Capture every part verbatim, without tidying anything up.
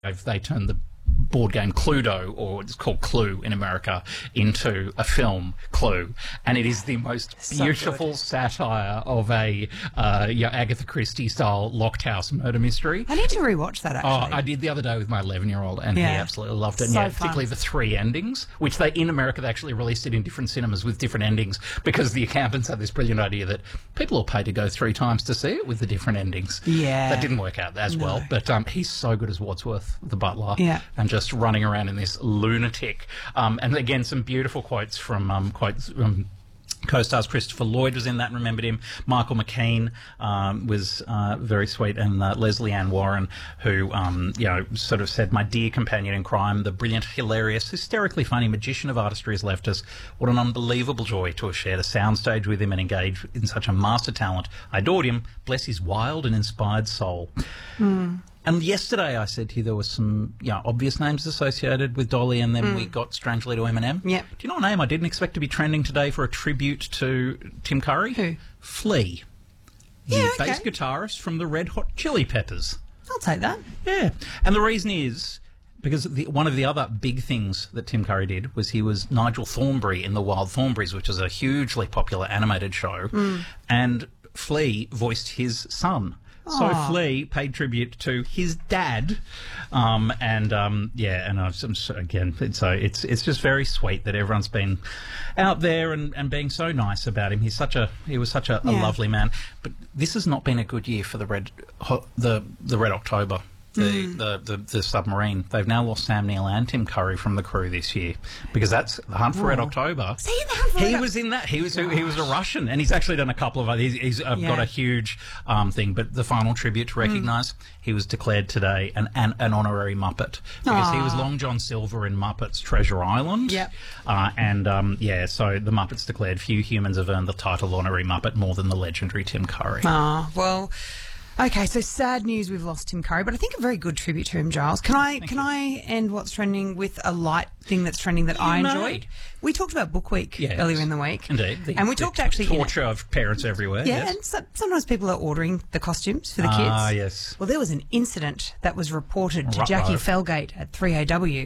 They turned the board game Cluedo, or it's called Clue in America, into a film, Clue, and it is the most So beautiful good. satire of a uh, yeah, Agatha Christie style locked house murder mystery. I need to rewatch that, Oh, actually. I did the other day with my eleven-year-old, and he Yeah. absolutely loved it. And So yeah, fun. particularly the three endings, which they in America they actually released it in different cinemas with different endings because the accountants had this brilliant idea that people will pay to go three times to see it with the different endings. Yeah. That didn't work out as No. well, but um, he's so good as Wadsworth, the butler, Yeah. and just running around in this lunatic. Um, and again, some beautiful quotes from um, quotes. Um, Co-stars Christopher Lloyd was in that and remembered him. Michael McKean um, was uh, very sweet, and uh, Leslie Ann Warren, who um, you know sort of said, "My dear companion in crime, the brilliant, hilarious, hysterically funny magician of artistry has left us. What an unbelievable joy to have shared a soundstage with him and engaged in such a master talent. I adored him. Bless his wild and inspired soul." Mm. And yesterday I said to you there were some you know, obvious names associated with Dolly, and then we got strangely to Eminem. Yep. Do you know a name I didn't expect to be trending today for a tribute to Tim Curry? Who? Flea. The Yeah, bass okay. guitarist from the Red Hot Chili Peppers. I'll take that. Yeah. And the reason is because the, one of the other big things that Tim Curry did was he was Nigel Thornberry in The Wild Thornberrys, which is a hugely popular animated show, Mm. and Flea voiced his son. So Aw. Flea paid tribute to his dad, um, and um, yeah, and I was, again, so it's it's just very sweet that everyone's been out there and, and being so nice about him. He's such a he was such a, a Yeah. lovely man. But this has not been a good year for the Red Ho- the the Red October. The, Mm. the, the, the submarine. They've now lost Sam Neill and Tim Curry from the crew this year because that's the Hunt for Red Oh. October. See, the Hunt for He Red Oc- was in that. He was he was a Russian, and he's actually done a couple of other. He's, he's uh, Yeah. got a huge um, thing. But the final tribute to recognise, he was declared today an an, an honorary Muppet because he was Aw. Long John Silver in Muppets Treasure Island. Yep. Uh, and um, yeah, so the Muppets declared few humans have earned the title honorary Muppet more than the legendary Tim Curry. Ah, well, okay, so sad news, we've lost Tim Curry, but I think a very good tribute to him, Giles. Can I can I end what's trending with a light thing that's trending that I may. enjoyed? We talked about Book Week Yes. earlier in the week. Indeed. The- and we the talked actually... in it- torture of parents everywhere. Yeah, yes. and so, sometimes people are ordering the costumes for the kids. Ah, yes. Well, there was an incident that was reported to Ruh-roh. Jackie Felgate at three A W.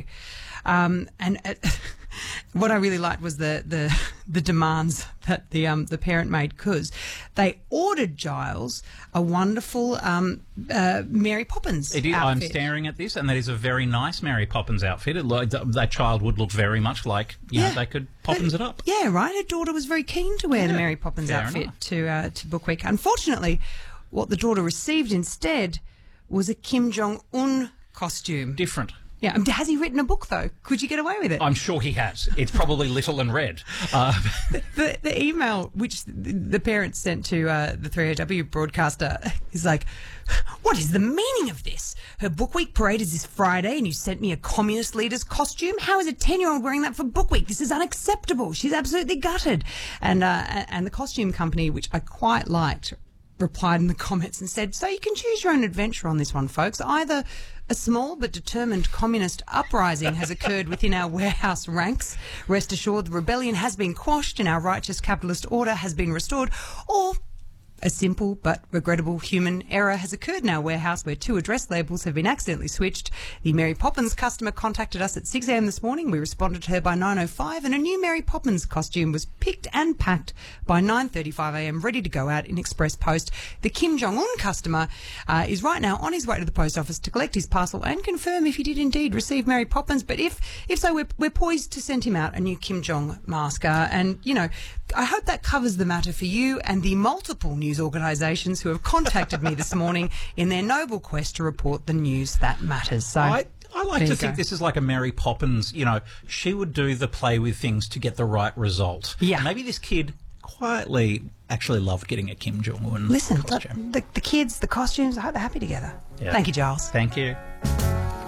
Um, and uh, what I really liked was the, the, the demands that the um, the parent made, because they ordered Giles a wonderful um, uh, Mary Poppins It is, I'm outfit. staring at this, and that is a very nice Mary Poppins outfit. It, lo- th- that child would look very much like, you know, Yeah. they could Poppins it up. Yeah, right. Her daughter was very keen to wear the Yeah, Mary Poppins fair outfit enough. to uh, to Book Week. Unfortunately, what the daughter received instead was a Kim Jong Un costume. Different. Yeah, um, has he written a book though? Could you get away with it? I'm sure he has. It's probably little and red. Uh, the, the email which the, the parents sent to uh, the three A W broadcaster is like, what is the meaning of this? Her Book Week parade is this Friday and you sent me a communist leader's costume? How is a ten-year-old wearing that for Book Week? This is unacceptable. She's absolutely gutted. And, uh, and the costume company, which I quite liked, replied in the comments and said, so you can choose your own adventure on this one, folks. Either a small but determined communist uprising has occurred within our warehouse ranks. Rest assured the rebellion has been quashed and our righteous capitalist order has been restored. Or a simple but regrettable human error has occurred in our warehouse where two address labels have been accidentally switched. The Mary Poppins customer contacted us at six a m this morning. We responded to her by nine oh five and a new Mary Poppins costume was picked and packed by nine thirty-five a m ready to go out in express post. The Kim Jong-un customer uh, is right now on his way to the post office to collect his parcel and confirm if he did indeed receive Mary Poppins. But if if so, we're, we're poised to send him out a new Kim Jong mask. Uh, and, you know, I hope that covers the matter for you and the multiple news organisations who have contacted me this morning in their noble quest to report the news that matters. So I, I like there to you think go. this is like a Mary Poppins, you know, she would do the play with things to get the right result. Yeah. Maybe this kid quietly actually loved getting a Kim Jong-un Listen, the, costume. the, the kids, the costumes, I hope they're happy together. Yeah. Thank you, Giles. Thank you.